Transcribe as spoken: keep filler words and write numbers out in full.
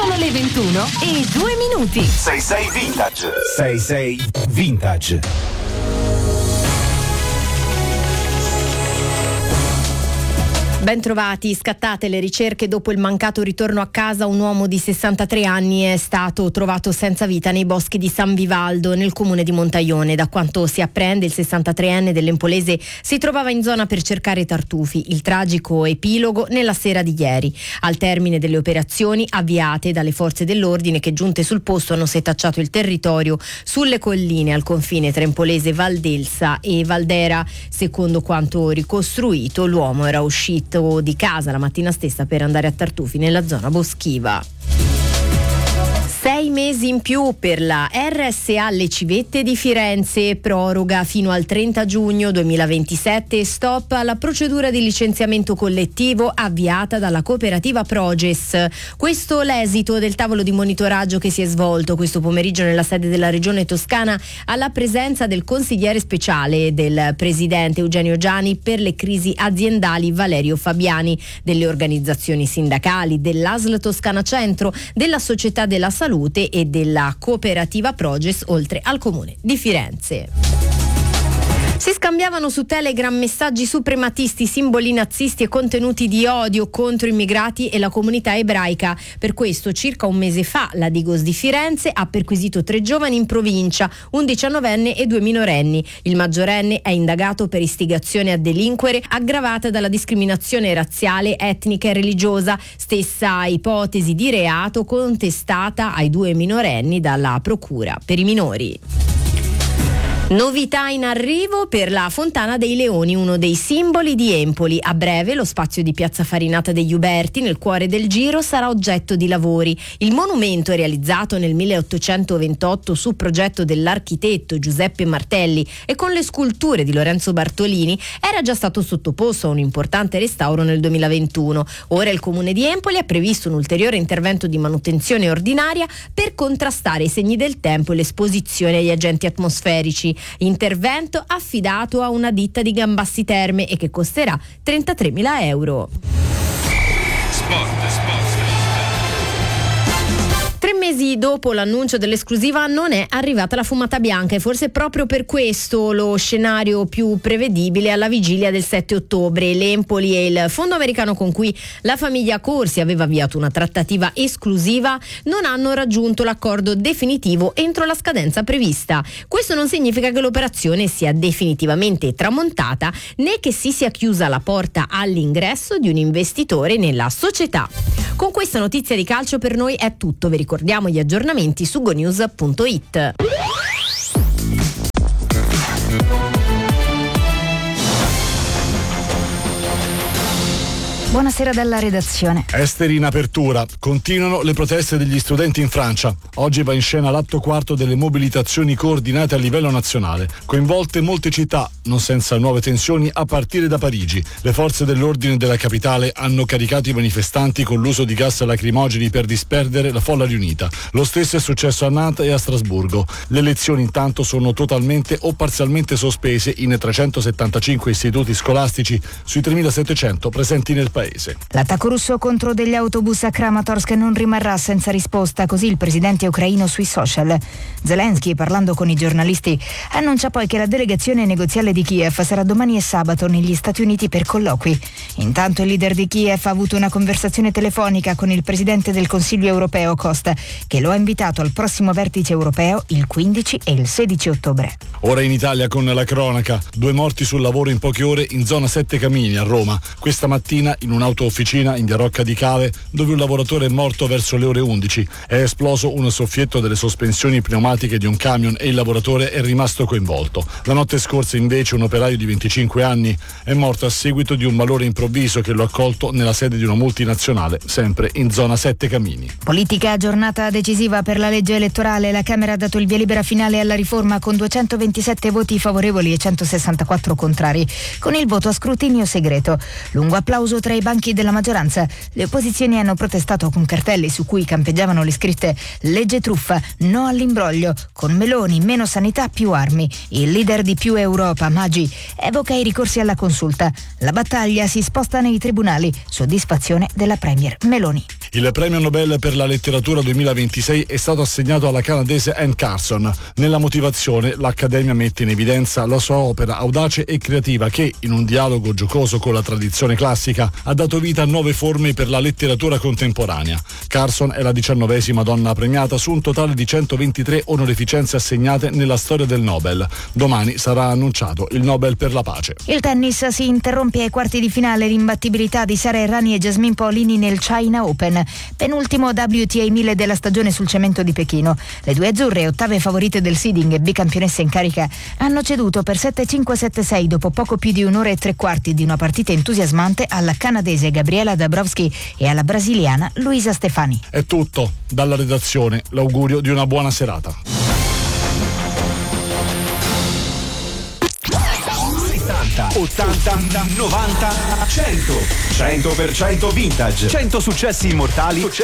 Sono le ventuno e due minuti. sei sei Vintage. sei sei Vintage. Bentrovati, scattate le ricerche dopo il mancato ritorno a casa. Un uomo di sessantatré anni è stato trovato senza vita nei boschi di San Vivaldo, nel comune di Montaione. Da quanto si apprende, il sessantatreenne dell'Empolese si trovava in zona per cercare tartufi. Il tragico epilogo nella sera di ieri. Al termine delle operazioni avviate dalle forze dell'ordine, che giunte sul posto hanno setacciato il territorio sulle colline al confine tra Empolese, Valdelsa e Valdera. Secondo quanto ricostruito, l'uomo era uscito di casa la mattina stessa per andare a tartufi nella zona boschiva. Sei mesi in più per la R S A Le Civette di Firenze, proroga fino al trenta giugno duemilaventisette e stop alla procedura di licenziamento collettivo avviata dalla cooperativa Proges. Questo l'esito del tavolo di monitoraggio che si è svolto questo pomeriggio nella sede della Regione Toscana, alla presenza del consigliere speciale del presidente Eugenio Giani per le crisi aziendali Valerio Fabiani, delle organizzazioni sindacali, dell'A S L Toscana Centro, della Società della Salute e della cooperativa Proges, oltre al comune di Firenze. Si scambiavano su Telegram messaggi suprematisti, simboli nazisti e contenuti di odio contro immigrati e la comunità ebraica. Per questo, circa un mese fa, la Digos di Firenze ha perquisito tre giovani in provincia, un diciannovenne e due minorenni. Il maggiorenne è indagato per istigazione a delinquere aggravata dalla discriminazione razziale, etnica e religiosa, stessa ipotesi di reato contestata ai due minorenni dalla Procura per i minori. Novità in arrivo per la Fontana dei Leoni, uno dei simboli di Empoli. A breve lo spazio di Piazza Farinata degli Uberti, nel cuore del Giro, sarà oggetto di lavori. Il monumento, realizzato nel milleottocentoventotto su progetto dell'architetto Giuseppe Martelli e con le sculture di Lorenzo Bartolini, era già stato sottoposto a un importante restauro nel duemilaventuno. Ora il comune di Empoli ha previsto un ulteriore intervento di manutenzione ordinaria per contrastare i segni del tempo e l'esposizione agli agenti atmosferici. Intervento affidato a una ditta di Gambassi Terme e che costerà trentatremila euro. Sport, sport. Tre mesi dopo l'annuncio dell'esclusiva non è arrivata la fumata bianca e forse proprio per questo lo scenario più prevedibile alla vigilia del sette ottobre. L'Empoli e il fondo americano con cui la famiglia Corsi aveva avviato una trattativa esclusiva non hanno raggiunto l'accordo definitivo entro la scadenza prevista. Questo non significa che l'operazione sia definitivamente tramontata né che si sia chiusa la porta all'ingresso di un investitore nella società. Con questa notizia di calcio per noi è tutto. Vi ricordiamo gli aggiornamenti su gonews punto it. Buonasera dalla redazione. Esteri in apertura. Continuano le proteste degli studenti in Francia. Oggi va in scena l'atto quarto delle mobilitazioni coordinate a livello nazionale. Coinvolte molte città, non senza nuove tensioni, a partire da Parigi. Le forze dell'ordine della capitale hanno caricato i manifestanti con l'uso di gas lacrimogeni per disperdere la folla riunita. Lo stesso è successo a Nantes e a Strasburgo. Le lezioni intanto sono totalmente o parzialmente sospese in trecentosettantacinque istituti scolastici sui tremilasettecento presenti nel paese. L'attacco russo contro degli autobus a Kramatorsk non rimarrà senza risposta, così il presidente ucraino sui social. Zelensky, parlando con i giornalisti, annuncia poi che la delegazione negoziale di Kiev sarà domani e sabato negli Stati Uniti per colloqui. Intanto il leader di Kiev ha avuto una conversazione telefonica con il presidente del Consiglio europeo Costa, che lo ha invitato al prossimo vertice europeo il quindici e il sedici ottobre. Ora in Italia con la cronaca. Due morti sul lavoro in poche ore in zona Sette Camini a Roma. Questa mattina in un'auto-officina in via Rocca di Cave, dove un lavoratore è morto verso le ore undici. È esploso un soffietto delle sospensioni pneumatiche di un camion e il lavoratore è rimasto coinvolto. La notte scorsa invece un operaio di venticinque anni è morto a seguito di un malore improvviso che lo ha colto nella sede di una multinazionale, sempre in zona Sette Camini. Politica, giornata decisiva per la legge elettorale. La Camera ha dato il via libera finale alla riforma con duecentoventisette voti favorevoli e centosessantaquattro contrari, con il voto a scrutinio segreto. Lungo applauso tra i banchi della maggioranza. Le opposizioni hanno protestato con cartelli su cui campeggiavano le scritte "Legge truffa, no all'imbroglio", con Meloni, meno sanità, più armi. Il leader di Più Europa, Maggi, evoca i ricorsi alla consulta. La battaglia si sposta nei tribunali, soddisfazione della premier Meloni. Il premio Nobel per la letteratura duemilaventisei è stato assegnato alla canadese Anne Carson. Nella motivazione l'Accademia mette in evidenza la sua opera audace e creativa che, in un dialogo giocoso con la tradizione classica, ha dato vita a nuove forme per la letteratura contemporanea. Carson è la diciannovesima donna premiata su un totale di centoventitré onorificenze assegnate nella storia del Nobel. Domani sarà annunciato il Nobel per la pace. Il tennis si interrompe ai quarti di finale l'imbattibilità di Sara Errani e Jasmine Paolini nel China Open, penultimo W T A mille della stagione sul cemento di Pechino. Le due azzurre, ottave favorite del seeding e bicampionesse in carica, hanno ceduto per sette cinque sette sei dopo poco più di un'ora e tre quarti di una partita entusiasmante alla canadese Gabriela Dabrowski e alla brasiliana Luisa Stefani. È tutto. Dalla redazione l'augurio di una buona serata. settanta, ottanta, novanta, cento. cento per cento vintage. cento successi immortali